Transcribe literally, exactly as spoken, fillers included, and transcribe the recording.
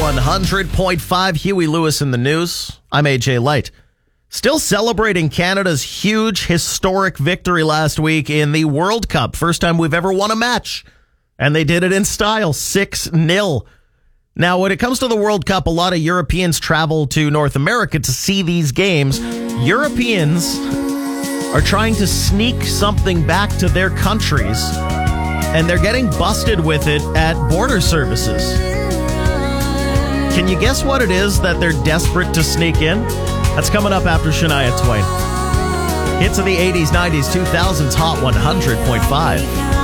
one hundred point five. Huey Lewis in the news. I'm A J Light. Still celebrating Canada's huge historic victory last week in the World Cup. First time we've ever won a match. And they did it in style, six nil. Now, when it comes to the World Cup, a lot of Europeans travel to North America to see these games. Europeans are trying to sneak something back to their countries, and they're getting busted with it at border services. Can you guess what it is that they're desperate to sneak in? That's coming up after Shania Twain. Hits of the eighties, nineties, two thousands, Hot one hundred point five.